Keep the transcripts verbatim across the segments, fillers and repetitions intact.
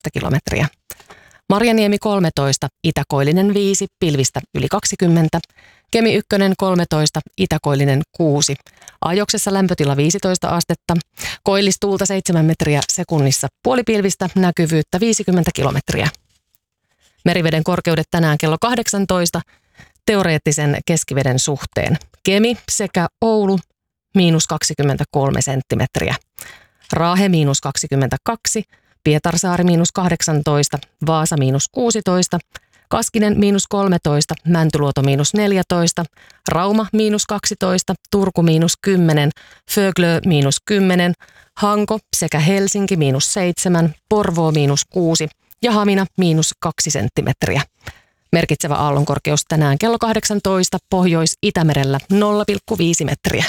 kilometriä. Marjaniemi kolmetoista, Itäkoillinen viisi, pilvistä yli kaksikymmentä. Kemi ykkönen kolmetoista, Itäkoillinen kuusi. Ajoksessa lämpötila viisitoista astetta. Koillistuulta seitsemän metriä sekunnissa. Puolipilvistä, näkyvyyttä viisikymmentä kilometriä. Meriveden korkeudet tänään kello kahdeksantoista teoreettisen keskiveden suhteen. Kemi sekä Oulu miinus kaksikymmentäkolme senttimetriä. Raahe miinus kaksikymmentäkaksi, Pietarsaari miinus kahdeksantoista, Vaasa miinus kuusitoista, Kaskinen miinus kolmetoista, Mäntyluoto miinus neljätoista, Rauma miinus kaksitoista, Turku miinus kymmenen, Föglö miinus kymmenen, Hanko sekä Helsinki miinus seitsemän, Porvoo miinus kuusi ja Hamina miinus kaksi senttimetriä. Merkitsevä aallonkorkeus tänään kello kahdeksantoista Pohjois-Itämerellä nolla pilkku viisi metriä.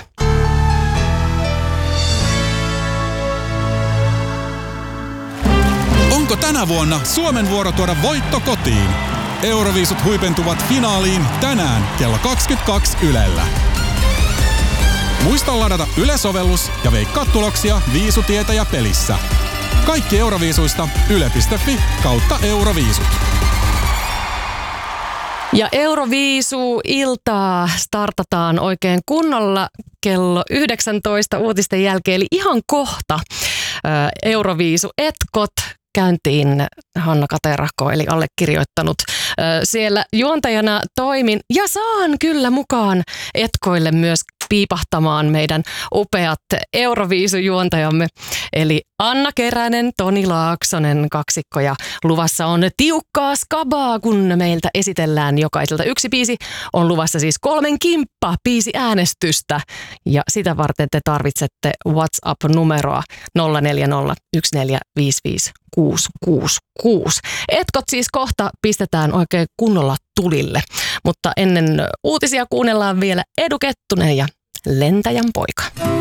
Onko tänä vuonna Suomen vuoro tuoda voitto kotiin? Euroviisut huipentuvat finaaliin tänään kello kaksikymmentäkaksi Ylellä. Muista ladata Yle-sovellus ja veikkaa tuloksia Viisutietäjä pelissä. Kaikki Euroviisuista yle piste fi kautta Euroviisut. Ja Euroviisu-iltaa startataan oikein kunnolla kello yhdeksäntoista uutisten jälkeen, eli ihan kohta Euroviisu-etkot käyntiin. Hanna Katerahko eli allekirjoittanut siellä juontajana toimin ja saan kyllä mukaan etkoille myös piipahtamaan meidän upeat Euroviisujuontajamme eli Anna Keränen, Toni Laaksonen kaksikko ja luvassa on tiukkaa skabaa, kun meiltä esitellään jokaiselta yksi biisi. On luvassa siis kolmen kimppa biisiäänestystä ja sitä varten te tarvitsette WhatsApp-numeroa nolla neljä nolla yksi neljä viisi viisi kuusi kuusi kuusi. Etkot siis kohta pistetään oikein kunnolla tulille, mutta ennen uutisia kuunnellaan vielä Edu Kettunen ja Lentäjän poika.